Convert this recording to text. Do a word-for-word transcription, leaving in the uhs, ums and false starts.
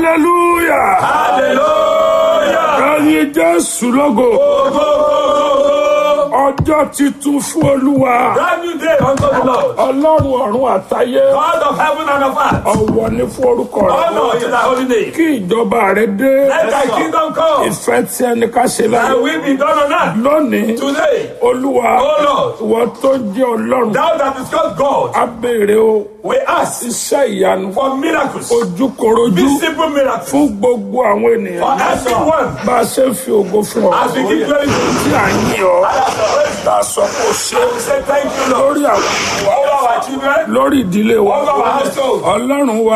hallelujah. Hallelujah. Ẹyin Jésù lógo. Go, go, go, go. Ọjọ́ titun fún Olúwa. Brand new day unto the Lord. Ọlọ́run ọ̀run àtayé. God of heaven and of earth. Ọ̀wọ̀ ni fún orúkọ rẹ̀. Honor to thy holy name. Kí ìjọba rẹ̀ dé. Let thy kingdom come. Ìfẹ́ tí ẹni ká ṣe Thy láyé. will be done on earth. Lónìí, Today, Olúwa, O Lord, ìwọ tó jẹ́ Ọlọ́run. thou that is called God, A béèrè o. we ask Iṣẹ́ ìyanu. for miracles. Ojúkorojú. Visible miracles. Fún gbogbo àwọn For ènìyàn. everyone. Bá a ṣe ń fi ògo fún ọ. As we give glory to you. Tí à ń yìn ọ́. I have the praise. Tá a sọ kó ṣe We say thank you, Lord. lórí àwọn Over our children. lórí ìdílé wa. Over our household. Ọlọ́run wa.